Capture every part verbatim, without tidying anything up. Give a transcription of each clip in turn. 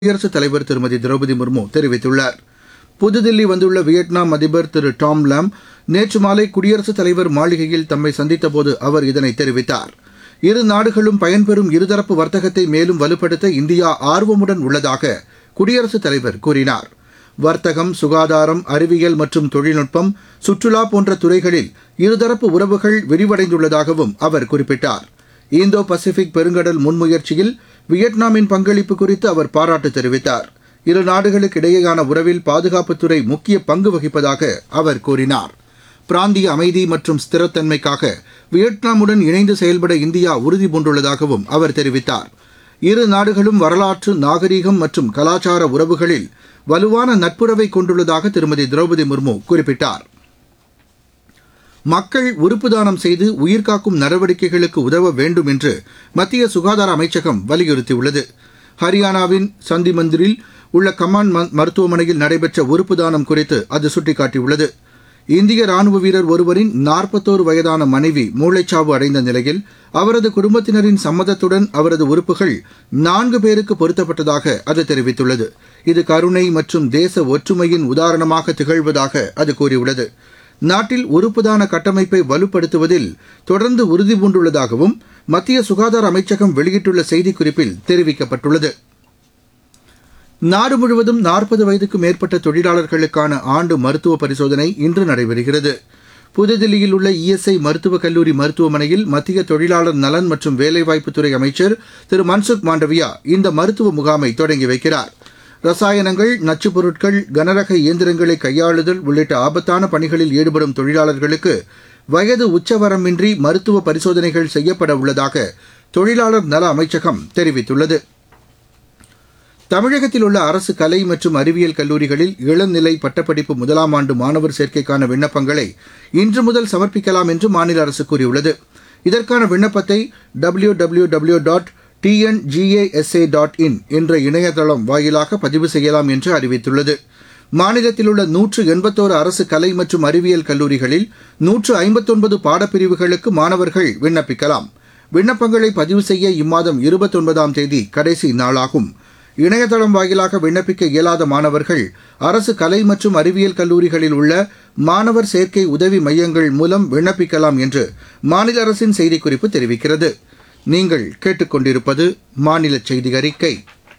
குடியரசுத் தலைவர் திருமதி திரௌபதி முர்மு தெரிவித்துள்ளார். புதுதில்லி வந்துள்ள வியட்நாம் அதிபர் திரு டாம் லாம் நேற்று மாலை குடியரசுத் தலைவர் மாளிகையில் தம்மை சந்தித்தபோது அவர் இதனை தெரிவித்தார். இரு நாடுகளும் பயன்பெறும் இருதரப்பு வர்த்தகத்தை மேலும் வலுப்படுத்த இந்தியா ஆர்வமுடன் உள்ளதாக குடியரசுத் தலைவர் கூறினார். வர்த்தகம், சுகாதாரம், அறிவியல் மற்றும் தொழில்நுட்பம், சுற்றுலா போன்ற துறைகளில் இருதரப்பு உறவுகள் விரிவடைந்துள்ளதாகவும் அவர் குறிப்பிட்டார். இந்தோ பசிபிக் பெருங்கடல் முன்முயற்சியில் வியட்நாமின் பங்களிப்பு குறித்து அவர் பாராட்டு தெரிவித்தார். இரு நாடுகளுக்கு இடையேயான உறவில் பாதுகாப்புத்துறை முக்கிய பங்கு வகிப்பதாக அவர் கூறினார். பிராந்திய அமைதி மற்றும் ஸ்திரத்தன்மைக்காக வியட்நாமுடன் இணைந்து செயல்பட இந்தியா உறுதிபூண்டுள்ளதாகவும் அவர் தெரிவித்தார். இரு நாடுகளும் வரலாற்று, நாகரீகம் மற்றும் கலாச்சார உறவுகளில் வலுவான நட்புறவை கொண்டுள்ளதாக திருமதி திரௌபதி முர்மு குறிப்பிட்டார். மக்கள் உறுப்பு தானம் செய்து உயிர்காக்கும் நடவடிக்கைகளுக்கு உதவ வேண்டும் என்று மத்திய சுகாதார அமைச்சகம் வலியுறுத்தியுள்ளது. ஹரியானாவின் சந்திமந்திரில் உள்ள கமான் மருத்துவமனையில் நடைபெற்ற உறுப்பு தானம் குறித்து அது சுட்டிக்காட்டியுள்ளது. இந்திய ராணுவ வீரர் ஒருவரின் நாற்பத்தோரு வயதான மனைவி மூளைச்சாவு அடைந்த நிலையில் அவரது குடும்பத்தினரின் சம்மதத்துடன் அவரது உறுப்புகள் நான்கு பேருக்கு பொருத்தப்பட்டதாக அது தெரிவித்துள்ளது. இது கருணை மற்றும் தேச ஒற்றுமையின் உதாரணமாக திகழ்வதாக அது கூறியுள்ளது. நாட்டில் உறுப்புதான கட்டமைப்பை வலுப்படுத்துவதில் தொடர்ந்து உறுதிபூண்டுள்ளதாகவும் மத்திய சுகாதார அமைச்சகம் வெளியிட்டுள்ள செய்திக்குறிப்பில் தெரிவிக்கப்பட்டுள்ளது. நாடு முழுவதும் நாற்பது வயதுக்கு மேற்பட்ட தொழிலாளர்களுக்கான ஆண்டு மருத்துவ பரிசோதனை இன்று நடைபெறுகிறது. புதுதில்லியில் உள்ள இஎஸ்ஐ மருத்துவக் கல்லூரி மருத்துவமனையில் மத்திய தொழிலாளர் நலன் மற்றும் வேலைவாய்ப்புத்துறை அமைச்சர் திரு மன்சுக் மாண்டவியா இந்த மருத்துவ முகாமை தொடங்கி வைக்கிறார். ரசாயனங்கள், நச்சுப் பொருட்கள், கனரக இயந்திரங்களை கையாளுதல் உள்ளிட்ட ஆபத்தான பணிகளில் ஈடுபடும் தொழிலாளர்களுக்கு வயது உச்சவரம்பின்றி மருத்துவ பரிசோதனைகள் செய்யப்பட உள்ளதாக தொழிலாளர் நல அமைச்சகம் தெரிவித்துள்ளது. தமிழகத்தில் உள்ள அரசு கலை மற்றும் அறிவியல் கல்லூரிகளில் இளநிலை பட்டப்படிப்பு முதலாம் ஆண்டு மாணவர் சேர்க்கைக்கான விண்ணப்பங்களை இன்று முதல் சமர்ப்பிக்கலாம் என்று மாநில அரசு கூறியுள்ளது. இதற்கான விண்ணப்பத்தை W W W dot TNGASA dot in என்ற இணையதளம் வாயிலாக பதிவு செய்யலாம் என்று அறிவித்துள்ளது. மாநிலத்தில் உள்ள நூற்று எண்பத்தோரு அரசு கலை மற்றும் அறிவியல் கல்லூரிகளில் நூற்று ஐம்பத்தொன்பது பாடப்பிரிவுகளுக்கு மாணவர்கள் விண்ணப்பிக்கலாம். விண்ணப்பங்களை பதிவு செய்ய இம்மாதம் இருபத்தொன்பதாம் தேதி கடைசி நாளாகும். இணையதளம் வாயிலாக விண்ணப்பிக்க இயலாத மாணவர்கள் அரசு கலை மற்றும் அறிவியல் கல்லூரிகளில் உள்ள மாணவர் சேர்க்கை உதவி மையங்கள் மூலம் விண்ணப்பிக்கலாம் என்று மாநில அரசின் செய்திக்குறிப்பு தெரிவிக்கிறது. நீங்கள் கேட்டுக்கொண்டிருப்பது மாநில செய்தி அறிக்கை.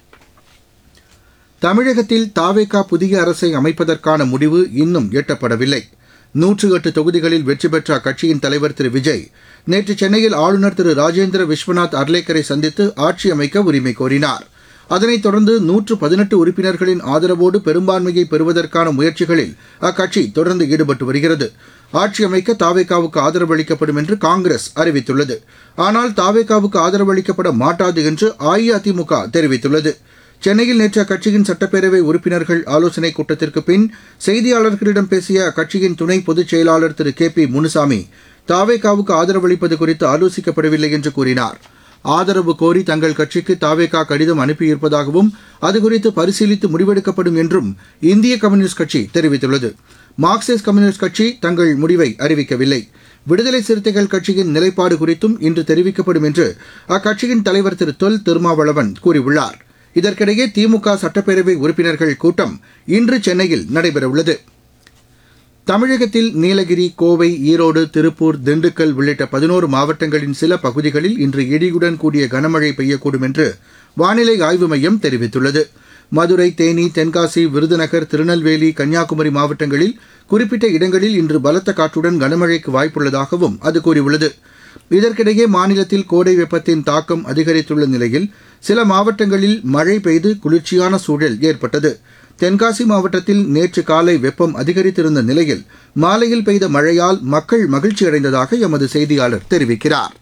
தமிழகத்தில் தாவேகா புதிய அரசை அமைப்பதற்கான முடிவு இன்னும் எட்டப்படவில்லை. நூற்று எட்டு தொகுதிகளில் வெற்றி பெற்ற அக்கட்சியின் தலைவர் திரு விஜய் நேற்று சென்னையில் ஆளுநர் திரு ராஜேந்திர விஸ்வநாத் அர்லேக்கரை சந்தித்து ஆட்சி அமைக்க உரிமை கோரினார். அதனைத் தொடர்ந்து நூற்று பதினெட்டு உறுப்பினர்களின் ஆதரவோடு பெரும்பான்மையை பெறுவதற்கான முயற்சிகளில் அக்கட்சி தொடர்ந்து ஈடுபட்டு வருகிறது. ஆட்சி அமைக்க தாவேகாவுக்கு ஆதரவு அளிக்கப்படும் என்று காங்கிரஸ் அறிவித்துள்ளது. ஆனால் தாவேகாவுக்கு ஆதரவு அளிக்கப்பட மாட்டாது என்று அஇஅதிமுக தெரிவித்துள்ளது. சென்னையில் நேற்று அக்கட்சியின் சட்டப்பேரவை உறுப்பினர்கள் ஆலோசனைக் கூட்டத்திற்கு பின் செய்தியாளர்களிடம் பேசிய அக்கட்சியின் துணை பொதுச் செயலாளர் திரு கே பி முனுசாமி தாவேகாவுக்கு ஆதரவு அளிப்பது குறித்து ஆலோசிக்கப்படவில்லை என்று கூறினார். ஆதரவு கோரி தங்கள் கட்சிக்கு தாவேகா கடிதம் அனுப்பியிருப்பதாகவும் அதுகுறித்து பரிசீலித்து முடிவெடுக்கப்படும் என்றும் இந்திய கம்யூனிஸ்ட் கட்சி தெரிவித்துள்ளது. மார்க்சிஸ்ட் கம்யூனிஸ்ட் கட்சி தங்கள் முடிவை அறிவிக்கவில்லை. விடுதலை சிறுத்தைகள் கட்சியின் நிலைப்பாடு குறித்தும் இன்று தெரிவிக்கப்படும் என்று அக்கட்சியின் தலைவர் திரு தொல் திருமாவளவன் கூறியுள்ளார். இதற்கிடையே திமுக சட்டப்பேரவை உறுப்பினர்கள் கூட்டம் இன்று சென்னையில் நடைபெறவுள்ளது. தமிழகத்தில் நீலகிரி, கோவை, ஈரோடு, திருப்பூர், திண்டுக்கல் உள்ளிட்ட பதினோரு மாவட்டங்களின் சில பகுதிகளில் இன்று இடியுடன் கூடிய கனமழை பெய்யக்கூடும் என்று வானிலை ஆய்வு மையம் தெரிவித்துள்ளது. மதுரை, தேனி, தென்காசி, விருதுநகர், திருநெல்வேலி, கன்னியாகுமரி மாவட்டங்களில் குறிப்பிட்ட இடங்களில் இன்று பலத்த காற்றுடன் கனமழைக்கு வாய்ப்புள்ளதாகவும் அது கூறியுள்ளது. இதற்கிடையே மாநிலத்தில் கோடை வெப்பத்தின் தாக்கம் அதிகரித்துள்ள நிலையில் சில மாவட்டங்களில் மழை பெய்து குளிர்ச்சியான சூழல் ஏற்பட்டது. தென்காசி மாவட்டத்தில் நேற்று காலை வெப்பம் அதிகரித்திருந்த நிலையில் மாலையில் பெய்த மழையால் மக்கள் மகிழ்ச்சியடைந்ததாக எமது செய்தியாளர் தெரிவிக்கிறார்.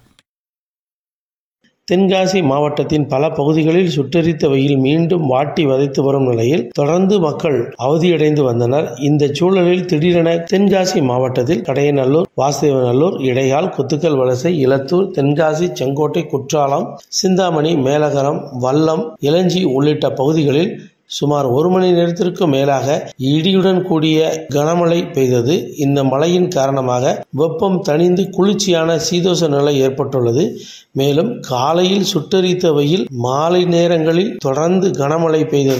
தென்காசி மாவட்டத்தின் பல பகுதிகளில் சுட்டெரித்த வெயில் மீண்டும் வாட்டி வதைத்து வரும் நிலையில் தொடர்ந்து மக்கள் அவதியடைந்து வந்தனர். இந்த சூழலில் திடீரென தென்காசி மாவட்டத்தில் கடையநல்லூர், வாசுதேவநல்லூர், இடையால், குத்துக்கல் வலசை, இலத்தூர், தென்காசி, செங்கோட்டை, குற்றாலம், சிந்தாமணி, மேலகரம், வல்லம், இளஞ்சி உள்ளிட்ட பகுதிகளில் சுமார் ஒரு மணி நேரத்திற்கும் மேலாக இடியுடன் கூடிய கனமழை பெய்தது. இந்த மழையின் காரணமாக வெப்பம் தணிந்து குளிர்ச்சியான சீதோஷ நிலை ஏற்பட்டுள்ளது. மேலும் காலையில் சுட்டெரித்த வெயில் மாலை நேரங்களில் தொடர்ந்து கனமழை பெய்தது.